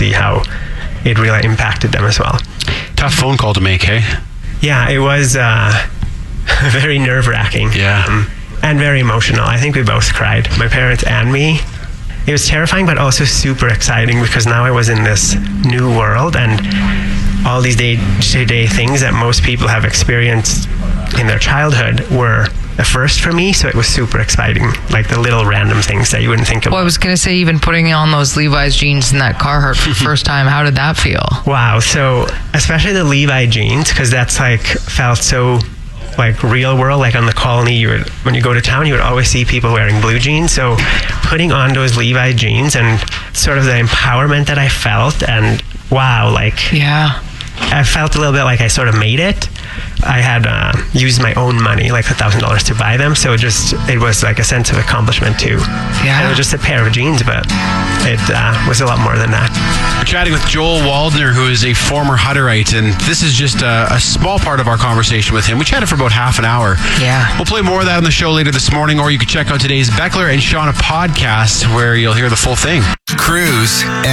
see how it really impacted them as well. Tough phone call to make, hey? Yeah, it was very nerve-wracking. Yeah. And very emotional. I think we both cried, my parents and me. It was terrifying, but also super exciting because now I was in this new world, and all these day-to-day things that most people have experienced in their childhood were a first for me, so it was super exciting, like the little random things that you wouldn't think about. Well, I was going to say, even putting on those Levi's jeans and that Carhartt for the first time, how did that feel? Wow, so especially the Levi jeans, because that's like felt so like real world, like on the colony, when you go to town, you would always see people wearing blue jeans. So putting on those Levi jeans and sort of the empowerment that I felt, and wow, like Yeah. I felt a little bit like I sort of made it. I had used my own money, like $1,000 to buy them, so it was like a sense of accomplishment too. Yeah. And it was just a pair of jeans, but it was a lot more than that. We're chatting with Joel Waldner, who is a former Hutterite, and this is just a small part of our conversation with him. We chatted for about half an hour. Yeah. We'll play more of that on the show later this morning, or you can check out today's Beckler and Shauna podcast, where you'll hear the full thing. Cruise